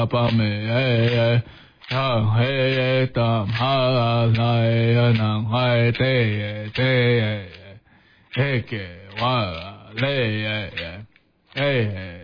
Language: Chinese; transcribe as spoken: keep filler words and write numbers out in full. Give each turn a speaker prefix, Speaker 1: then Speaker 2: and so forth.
Speaker 1: pa me e e ya he tam ha la e na hai te e te e he ke wa le e e e